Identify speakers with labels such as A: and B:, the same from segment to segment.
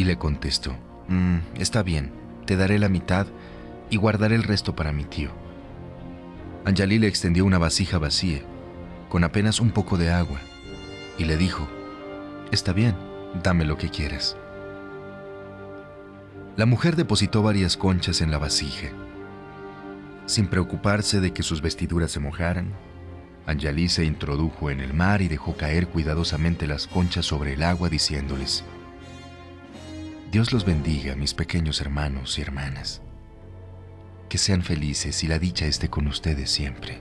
A: Y le contestó: está bien, te daré la mitad y guardaré el resto para mi tío. Anjali le extendió una vasija vacía, con apenas un poco de agua, y le dijo: está bien, dame lo que quieras. La mujer depositó varias conchas en la vasija. Sin preocuparse de que sus vestiduras se mojaran, Anjali se introdujo en el mar y dejó caer cuidadosamente las conchas sobre el agua, diciéndoles: Dios los bendiga, mis pequeños hermanos y hermanas. Que sean felices y la dicha esté con ustedes siempre.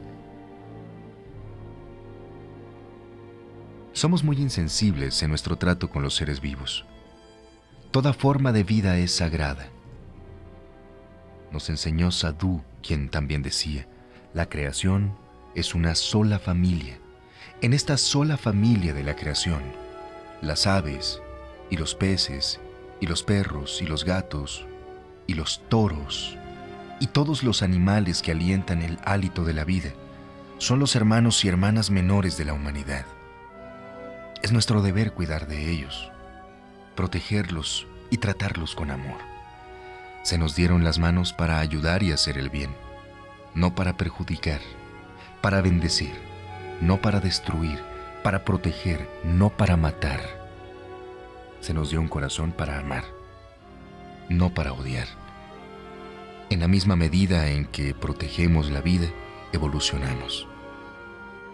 A: Somos muy insensibles en nuestro trato con los seres vivos. Toda forma de vida es sagrada. Nos enseñó Sadhu, quien también decía: la creación es una sola familia. En esta sola familia de la creación, las aves y los peces y los perros y los gatos y los toros y todos los animales que alientan el hálito de la vida son los hermanos y hermanas menores de la humanidad. Es nuestro deber cuidar de ellos, protegerlos y tratarlos con amor. Se nos dieron las manos para ayudar y hacer el bien, no para perjudicar, para bendecir, no para destruir, para proteger, no para matar. Se nos dio un corazón para amar, no para odiar. En la misma medida en que protegemos la vida, evolucionamos.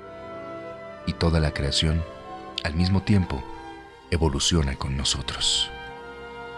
A: Y toda la creación, al mismo tiempo, evoluciona con nosotros.